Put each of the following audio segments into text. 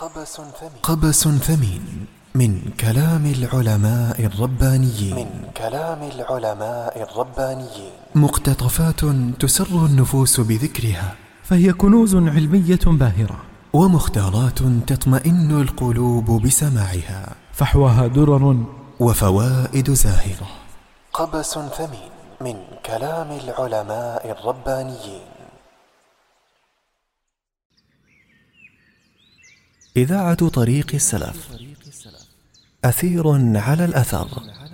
قبس ثمين من كلام العلماء الربانيين مقتطفات تسر النفوس بذكرها، فهي كنوز علمية باهرة، ومختارات تطمئن القلوب بسماعها، فحواها درر وفوائد زاهرة. قبس ثمين من كلام العلماء الربانيين. إذاعة طريق السلف، أثير على الأثر.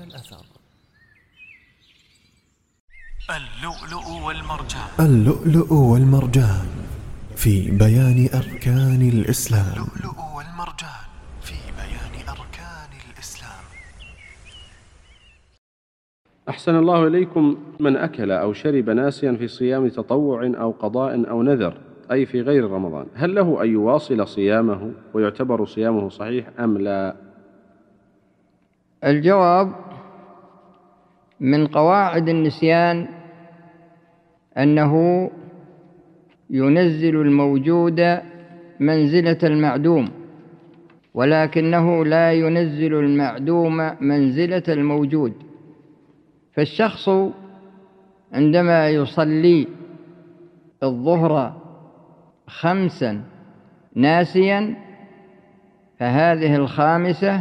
اللؤلؤ والمرجان في بيان أركان الإسلام. أحسن الله إليكم. من أكل أو شرب ناسيا في صيام تطوع أو قضاء أو نذر، أي في غير رمضان، هل له أن يواصل صيامه ويعتبر صيامه صحيح أم لا؟ الجواب: من قواعد النسيان أنه ينزل الموجود منزلة المعدوم، ولكنه لا ينزل المعدوم منزلة الموجود. فالشخص عندما يصلي الظهر 5 ناسيا، فهذه الخامسة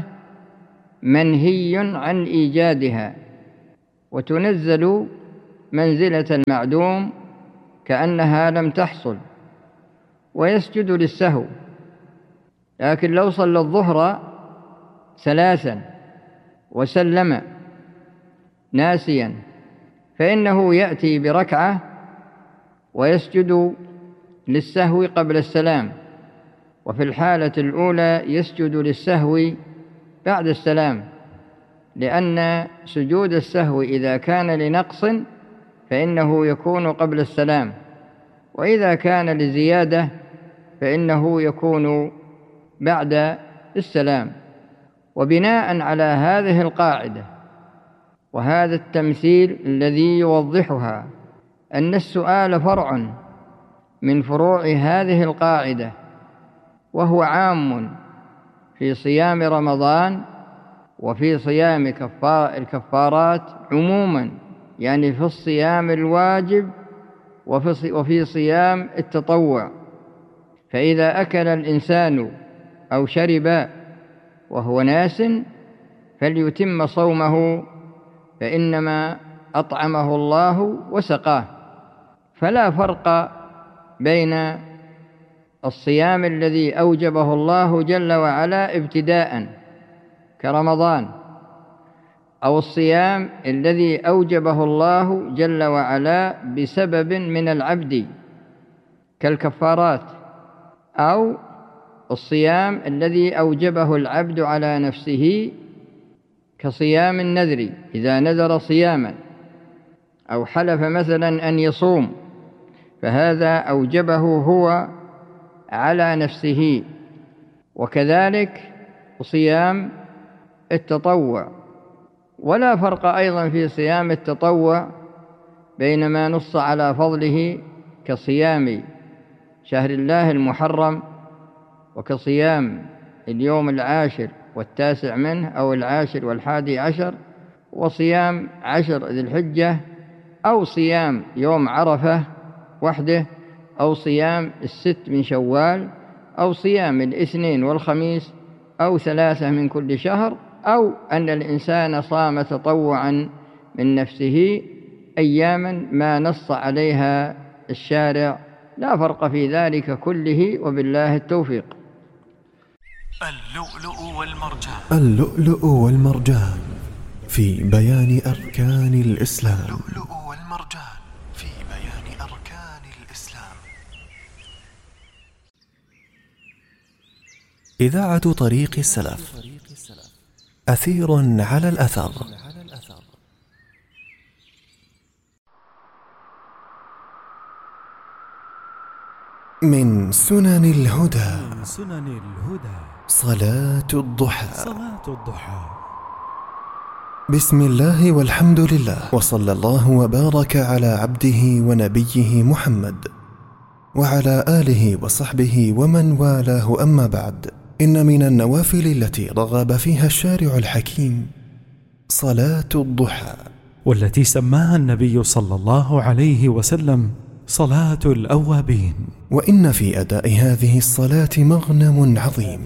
منهي عن إيجادها، وتنزل منزلة المعدوم كأنها لم تحصل، ويسجد للسهو. لكن لو صلى الظهر 3 وسلم ناسيا، فإنه يأتي بركعة ويسجد للسهو قبل السلام، وفي الحالة الأولى يسجد للسهو بعد السلام، لأن سجود السهو إذا كان لنقص فإنه يكون قبل السلام، وإذا كان لزيادة فإنه يكون بعد السلام. وبناء على هذه القاعدة وهذا التمثيل الذي يوضحها، أن السؤال فرع من فروع هذه القاعدة، وهو عام في صيام رمضان وفي صيام الكفارات عموما، يعني في الصيام الواجب وفي صيام التطوع. فإذا أكل الإنسان أو شرب وهو ناس فليتم صومه، فإنما أطعمه الله وسقاه. فلا فرق بين الصيام الذي أوجبه الله جل وعلا ابتداء كرمضان، أو الصيام الذي أوجبه الله جل وعلا بسبب من العبد كالكفارات، أو الصيام الذي أوجبه العبد على نفسه كصيام النذر، إذا نذر صياما أو حلف مثلا أن يصوم، فهذا أوجبه هو على نفسه. وكذلك صيام التطوع. ولا فرق أيضا في صيام التطوع بين ما نص على فضله كصيام شهر الله المحرم، وكصيام اليوم 10 و9 منه، أو 10 و11، وصيام 10 ذي الحجة، أو صيام يوم عرفة وحده، أو صيام 6 من شوال، أو صيام الاثنين والخميس، أو 3 من كل شهر، أو أن الإنسان صام تطوعا من نفسه أياما ما نص عليها الشارع. لا فرق في ذلك كله، وبالله التوفيق. اللؤلؤ والمرجان في بيان أركان الإسلام. إذاعة طريق السلف، أثير على الأثر. من سنن الهدى صلاة الضحى. بسم الله والحمد لله، وصلى الله وبارك على عبده ونبيه محمد وعلى آله وصحبه ومن والاه، أما بعد. إن من النوافل التي رغب فيها الشارع الحكيم صلاة الضحى، والتي سماها النبي صلى الله عليه وسلم صلاة الأوابين. وإن في أداء هذه الصلاة مغنم عظيم.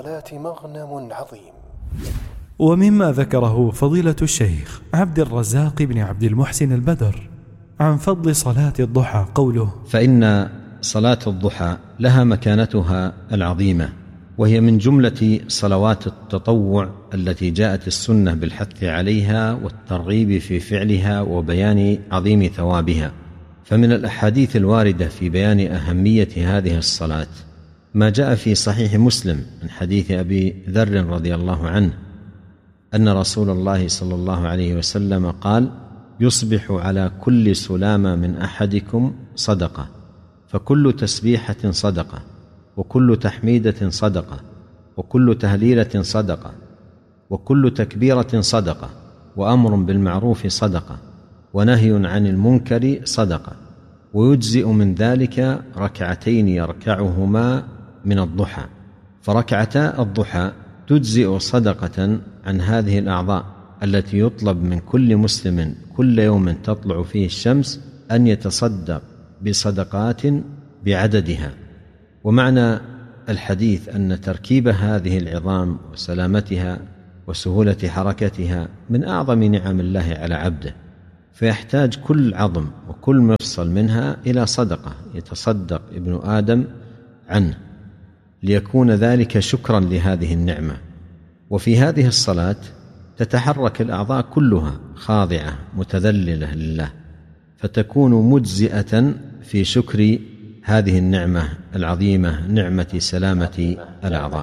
ومما ذكره فضيلة الشيخ عبد الرزاق بن عبد المحسن البدر عن فضل صلاة الضحى قوله: فإن صلاة الضحى لها مكانتها العظيمة، وهي من جملة صلوات التطوع التي جاءت السنة بالحث عليها والترغيب في فعلها وبيان عظيم ثوابها. فمن الأحاديث الواردة في بيان أهمية هذه الصلاة ما جاء في صحيح مسلم من حديث أبي ذر رضي الله عنه أن رسول الله صلى الله عليه وسلم قال: يصبح على كل سلامة من أحدكم صدقة، فكل تسبيحة صدقة، وكل تحميدة صدقة، وكل تهليلة صدقة، وكل تكبيرة صدقة، وأمر بالمعروف صدقة، ونهي عن المنكر صدقة، ويجزئ من ذلك ركعتين يركعهما من الضحى. فركعتا الضحى تجزئ صدقة عن هذه الأعضاء التي يطلب من كل مسلم كل يوم تطلع فيه الشمس أن يتصدق بصدقات بعددها. ومعنى الحديث أن تركيب هذه العظام وسلامتها وسهولة حركتها من أعظم نعم الله على عبده، فيحتاج كل عظم وكل مفصل منها إلى صدقة يتصدق ابن آدم عنه، ليكون ذلك شكرا لهذه النعمة. وفي هذه الصلاة تتحرك الأعضاء كلها خاضعة متذللة لله، فتكون مجزئة في شكر هذه النعمة العظيمة، نعمة سلامة الأعضاء.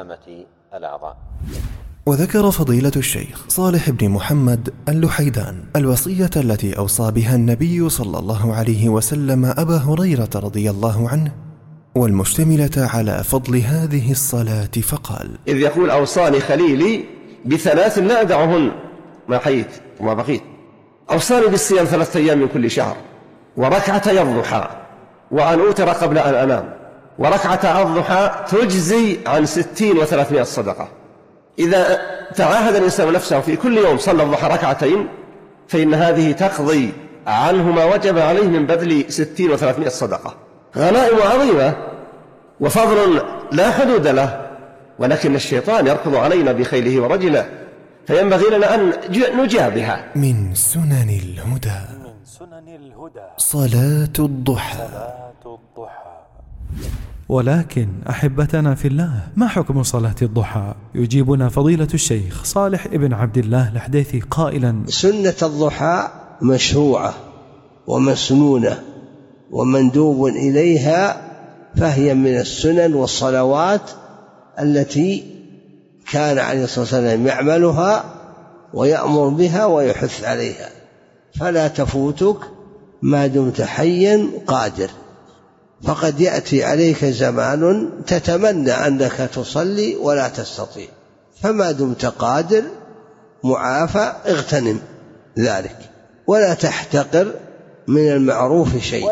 وذكر فضيلة الشيخ صالح بن محمد اللحيدان الوصية التي أوصى بها النبي صلى الله عليه وسلم أبا هريرة رضي الله عنه، والمشتملة على فضل هذه الصلاة، فقال: إذ يقول: أوصاني خليلي ب3 لا أدعهن ما حييت وما بقيت. أوصاني بالصيام 3 أيام من كل شهر، وركعتي الضحى، وأن أوتر قبل أن أنام، وركعة الضحى تجزي عن 60 و300 صدقة. إذا تعاهد الإنسان نفسه في كل يوم صلى الضحى 2 ركعتين، فإن هذه تقضي عنه ما وجب عليه من بذل 60 و300 صدقة. غنائم عظيمة وفضل لا حدود له، ولكن الشيطان يركض علينا بخيله ورجله، فينبغي لنا أن نجابها. من سنن الهدى صلاة الضحى. ولكن أحبتنا في الله، ما حكم صلاة الضحى؟ يجيبنا فضيلة الشيخ صالح ابن عبد الله الحديثي قائلا: سنة الضحى مشروعة ومسنونة ومندوب إليها، فهي من السنن والصلوات التي كان عليه الصلاة والسلام يعملها ويأمر بها ويحث عليها، فلا تفوتك ما دمت حيا قادر. فقد يأتي عليك زمان تتمنى أنك تصلي ولا تستطيع، فما دمت قادر معافى اغتنم ذلك، ولا تحتقر من المعروف شيء.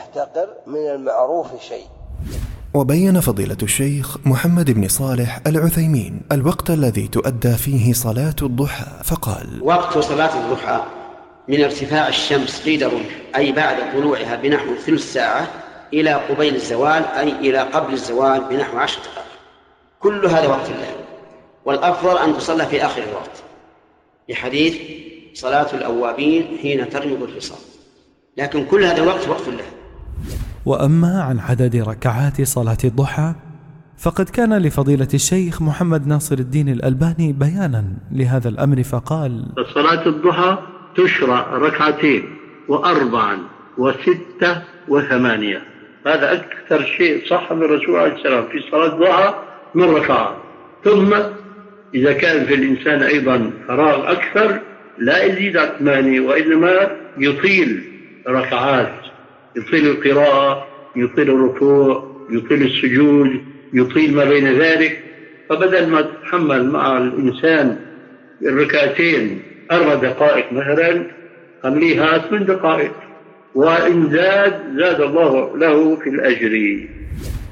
وبين فضيلة الشيخ محمد بن صالح العثيمين الوقت الذي تؤدى فيه صلاة الضحى، فقال: وقت صلاة الضحى من ارتفاع الشمس قيد الرمح، أي بعد طلوعها بنحو ثلث ساعة، إلى قبيل الزوال، أي إلى قبل الزوال بنحو 10 دقائق. كل هذا وقت الليل، والأفضل أن تصلى في آخر الوقت، لحديث صلاة الأوابين حين ترمض الفصال، لكن كل هذا الوقت وقت الليل. وأما عن عدد ركعات صلاة الضحى، فقد كان لفضيلة الشيخ محمد ناصر الدين الألباني بيانا لهذا الأمر، فقال: صلاة الضحى تشرع 2 و4 و6 و8. هذا أكثر شيء صح من الرسول عليه السلام في صلاة الضحى من ركعات. ثم إذا كان في الإنسان أيضا فراغ أكثر لا يزيد عن 8، وإنما يطيل ركعات، يطيل القراءة، يطيل الركوع، يطيل السجود، يطيل ما بين ذلك. فبدل ما تتحمل مع الإنسان الركعتين 4 دقائق مثلا، خليها 8 دقائق، وإن زاد الله له في الأجر.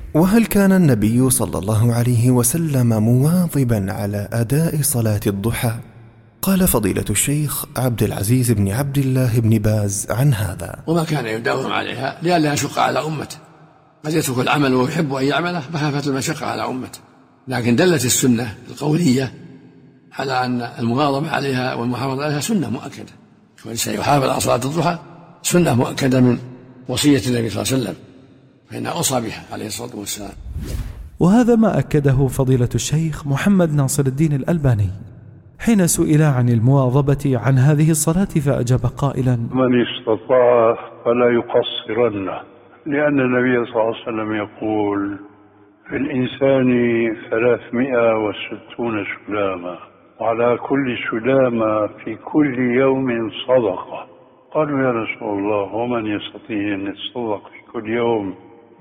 وهل كان النبي صلى الله عليه وسلم مواظبا على أداء صلاة الضحى؟ قال فضيلة الشيخ عبد العزيز بن عبد الله بن باز عن هذا: وما كان يداوم عليها لئلا يشق على أمته، قد يترك العمل ويحب أن يعمله مخافة المشقة على أمته، لكن دلت السنة القولية على أن المواظبة عليها والمحافظة عليها سنة مؤكدة، والإنسان يحافظ على صلاة الضحى سنة مؤكدة من وصية النبي صلى الله عليه وسلم، فإنها أوصى بها عليه الصلاة والسلام. وهذا ما أكده فضيلة الشيخ محمد ناصر الدين الألباني حين سئل عن المواظبة عن هذه الصلاة فأجاب قائلا: من استطاع فلا يقصرن، لأن النبي صلى الله عليه وسلم يقول: في الإنسان 360 سلامة، وعلى كل سلامة في كل يوم صدقة. قالوا: يا رسول الله، ومن يستطيع أن يتصدق في كل يوم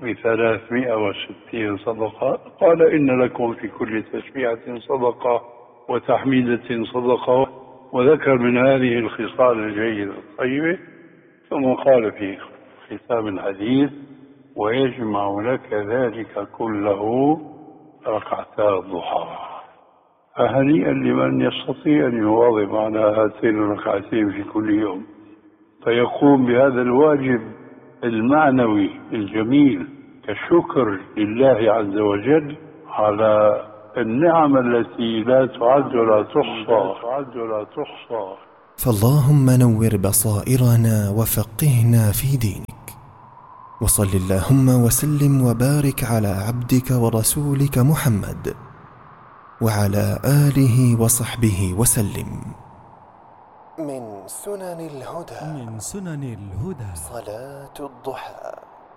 ب360 صدقة؟ قال: إن لكم في كل تسبيحة صدقة وتحميدة صدقة، وذكر من هذه الخصال الجيدة الطيبة، ثم قال في ختام الحديث: ويجمع لك ذلك كله ركعتا الضحى. فهنيئا لمن يستطيع أن يواظب على هاتين الركعتين في كل يوم، فيقوم بهذا الواجب المعنوي الجميل كشكر لله عز وجل على النعم التي لا تعد ولا تحصى. فاللهم نور بصائرنا وفقهنا في دينك، وصل اللهم وسلم وبارك على عبدك ورسولك محمد وعلى آله وصحبه وسلم. من سنن الهدى صلاة الضحى.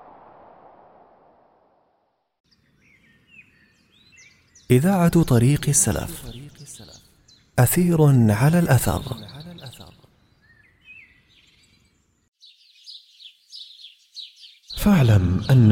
إذاعة طريق السلف، أثير على الأثر. فاعلم أن